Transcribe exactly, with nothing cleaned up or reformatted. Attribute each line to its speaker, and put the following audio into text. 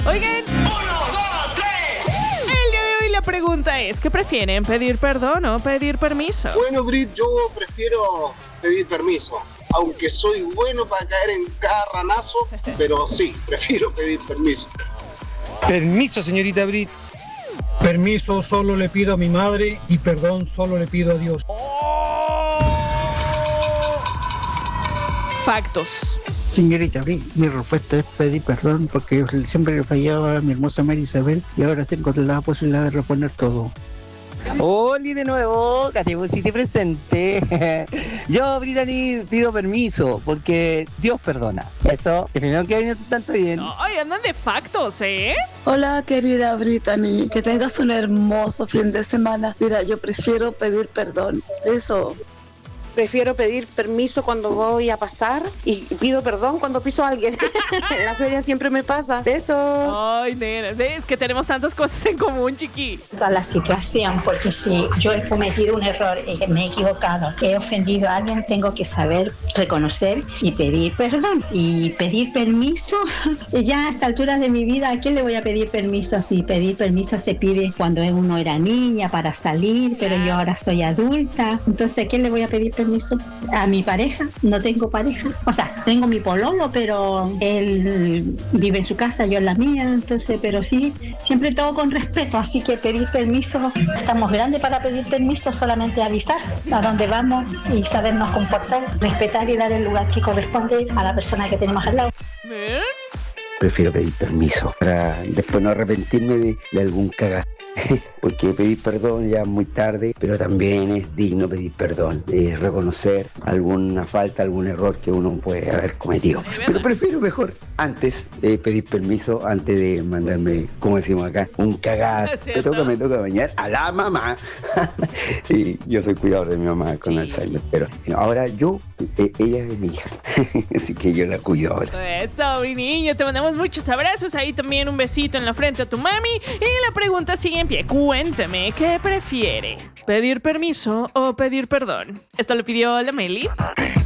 Speaker 1: Oigan,
Speaker 2: Uno, dos, tres.
Speaker 1: el día de hoy la pregunta es, ¿qué prefieren? ¿Pedir perdón o pedir permiso?
Speaker 3: Bueno, Brit, yo prefiero pedir permiso. Aunque soy bueno para caer en cada ranazo, pero sí, prefiero pedir permiso.
Speaker 4: Permiso, señorita Brit.
Speaker 5: Permiso solo le pido a mi madre y perdón solo le pido a Dios.
Speaker 1: Factos.
Speaker 6: Señorita Brit, mi respuesta es pedir perdón porque yo siempre le fallaba a mi hermosa María Isabel y ahora tengo la posibilidad de reponer todo.
Speaker 7: Hola de nuevo, Catebusiti presente. Yo, Brittany, pido permiso porque Dios perdona. Eso, que primero que viene tanto bien.
Speaker 1: Ay, andan de factos, ¿eh?
Speaker 8: Hola, querida Brittany, que tengas un hermoso fin de semana. Mira, yo prefiero pedir perdón. Eso.
Speaker 9: Prefiero pedir permiso cuando voy a pasar y pido perdón cuando piso a alguien. En la feria siempre me pasa. Besos.
Speaker 1: Ay, nena, ves que tenemos tantas cosas en común, chiqui.
Speaker 10: A la situación, porque si yo he cometido un error, eh, me he equivocado, he ofendido a alguien, tengo que saber reconocer y pedir perdón. Y pedir permiso, ya a esta altura de mi vida, ¿a quién le voy a pedir permiso? Si pedir permiso se pide cuando uno era niña para salir, pero yo ahora soy adulta. Entonces, ¿a quién le voy a pedir permiso? A mi pareja, no tengo pareja, o sea, tengo mi pololo, pero él vive en su casa, yo en la mía, entonces, pero sí, siempre todo con respeto, así que pedir permiso, estamos grandes para pedir permiso, solamente avisar a dónde vamos y sabernos comportar, respetar y dar el lugar que corresponde a la persona que tenemos al lado.
Speaker 1: ¿Ven?
Speaker 11: Prefiero pedir permiso para después no arrepentirme de, de algún cagazo. Porque pedir perdón ya es muy tarde, pero también es digno pedir perdón, eh, reconocer alguna falta, algún error que uno puede haber cometido. Pero prefiero mejor antes eh, pedir permiso, antes de mandarme, como decimos acá, un cagazo. Me toca, me toca bañar a la mamá. Y yo soy cuidador de mi mamá con Alzheimer, pero ahora yo, eh, ella es mi hija, así que yo la cuido ahora.
Speaker 1: Eso, mi niño, te mandamos muchos abrazos, ahí también un besito en la frente a tu mami. Y la pregunta sigue en pie, cuéntame, ¿qué prefiere? ¿Pedir permiso o pedir perdón? Esto lo pidió la Meli.